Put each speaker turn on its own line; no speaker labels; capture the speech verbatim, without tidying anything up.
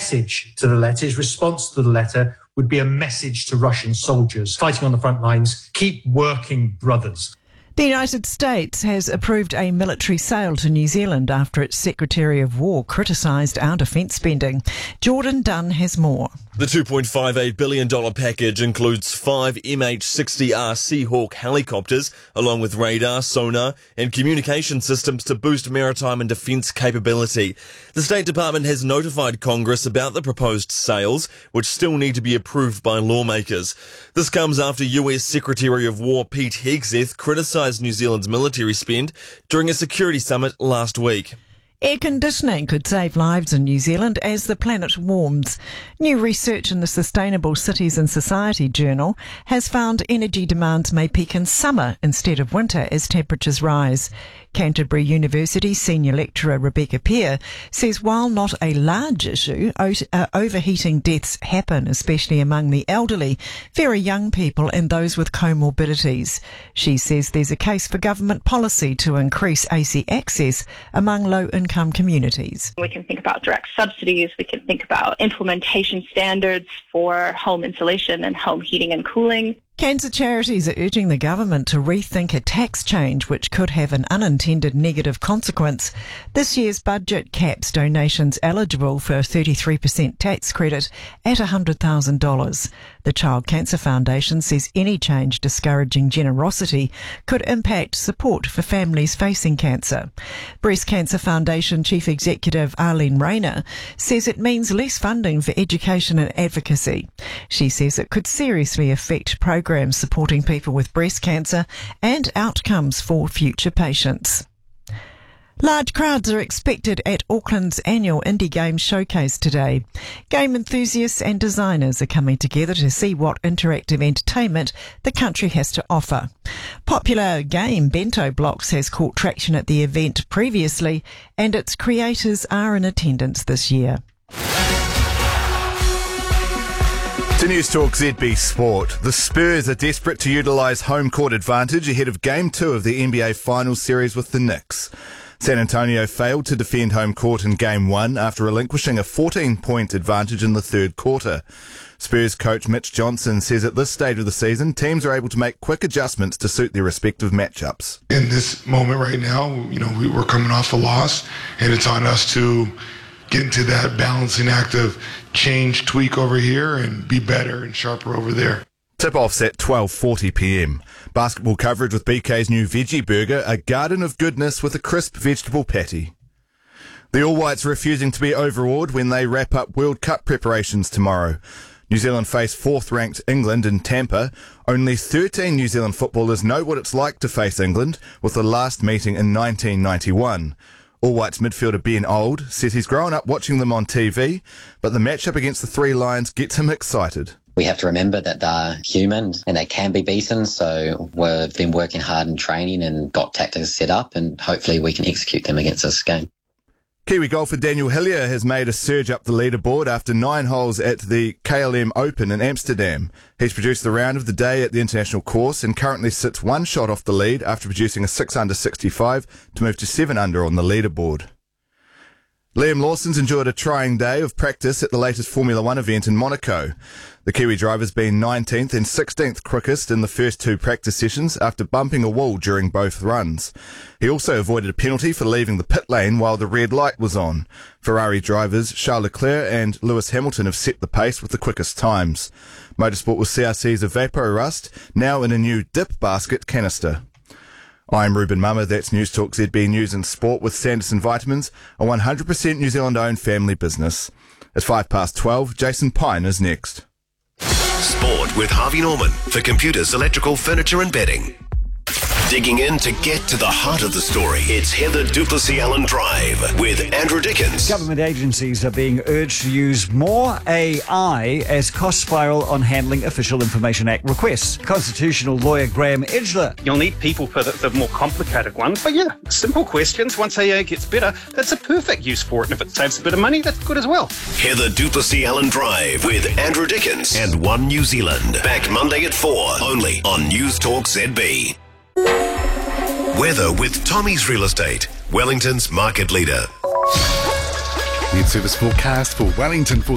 message to the letter, his response to the letter, would be a message to Russian soldiers fighting on the front lines: keep working, brothers.
The United States has approved a military sale to New Zealand after its Secretary of War criticised our defence spending. Jordan Dunn has more.
The two point five eight billion dollars package includes five M H sixty R Seahawk helicopters, along with radar, sonar and communication systems to boost maritime and defence capability. The State Department has notified Congress about the proposed sales, which still need to be approved by lawmakers. This comes after U S Secretary of War Pete Hegseth criticised New Zealand's military spend during a security summit last week.
Air conditioning could save lives in New Zealand as the planet warms. New research in the Sustainable Cities and Society journal has found energy demands may peak in summer instead of winter as temperatures rise. Canterbury University senior lecturer Rebecca Peer says while not a large issue, overheating deaths happen, especially among the elderly, very young people and those with comorbidities. She says there's a case for government policy to increase A C access among low-income communities.
We can think about direct subsidies, we can think about implementation standards for home insulation and home heating and cooling.
Cancer charities are urging the government to rethink a tax change which could have an unintended negative consequence. This year's budget caps donations eligible for a thirty-three percent tax credit at one hundred thousand dollars. The Child Cancer Foundation says any change discouraging generosity could impact support for families facing cancer. Breast Cancer Foundation Chief Executive Arlene Rayner says it means less funding for education and advocacy. She says it could seriously affect programs supporting people with breast cancer and outcomes for future patients. Large crowds are expected at Auckland's annual Indie Games Showcase today. Game enthusiasts and designers are coming together to see what interactive entertainment the country has to offer. Popular game Bento Blocks has caught traction at the event previously, and its creators are in attendance this year.
To News Talk Z B Sport, the Spurs are desperate to utilise home court advantage ahead of Game two of the N B A Finals series with the Knicks. San Antonio failed to defend home court in Game one after relinquishing a fourteen-point advantage in the third quarter. Spurs coach Mitch Johnson says at this stage of the season, teams are able to make quick adjustments to suit their respective matchups.
In this moment right now, you know, we, we're coming off a loss, and it's on us to get into that balancing act of change, tweak over here, and be better and sharper over there.
Tip-offs at twelve forty p m. Basketball coverage with B K's new veggie burger, a garden of goodness with a crisp vegetable patty. The All Whites are refusing to be overawed when they wrap up World Cup preparations tomorrow. New Zealand face fourth-ranked England in Tampa. Only thirteen New Zealand footballers know what it's like to face England, with the last meeting in nineteen ninety-one. All Whites midfielder Ben Old says he's grown up watching them on T V, but the matchup against the Three Lions gets him excited.
We have to remember that they're human and they can be beaten, so we've been working hard in training and got tactics set up, and hopefully we can execute them against this game.
Kiwi golfer Daniel Hillier has made a surge up the leaderboard after nine holes at the K L M Open in Amsterdam. He's produced the round of the day at the international course and currently sits one shot off the lead after producing a six under sixty-five to move to seven under on the leaderboard. Liam Lawson's enjoyed a trying day of practice at the latest Formula One event in Monaco. The Kiwi driver's been nineteenth and sixteenth quickest in the first two practice sessions after bumping a wall during both runs. He also avoided a penalty for leaving the pit lane while the red light was on. Ferrari drivers Charles Leclerc and Lewis Hamilton have set the pace with the quickest times. Motorsport with C R C's Evapor Rust, now in a new dip basket canister. I'm Ruben Mummer, that's News Talk Z B News and Sport with Sanderson Vitamins, a one hundred percent New Zealand-owned family business. At five past twelve, Jason Pine is next.
Sport with Harvey Norman for computers, electrical, furniture and bedding. Digging in to get to the heart of the story, it's Heather du Plessis-Allen Drive with Andrew Dickens.
Government agencies are being urged to use more A I as cost spiral on handling Official Information Act requests. Constitutional lawyer Graham Edgler.
You'll need people for the, the more complicated ones, but yeah, simple questions. Once A I gets better, that's a perfect use for it, and if it saves a bit of money, that's good as well.
Heather du Plessis-Allen Drive with Andrew Dickens and One New Zealand. Back Monday at four, only on News Talk Z B. Weather with Tommy's Real Estate, Wellington's market leader.
Net service forecast for Wellington for